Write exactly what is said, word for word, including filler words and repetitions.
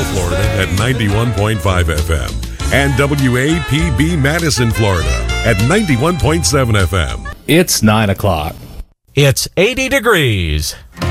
Central Florida at ninety-one point five F M and W A P B Madison, Florida at ninety-one point seven F M. It's nine o'clock. It's eighty degrees.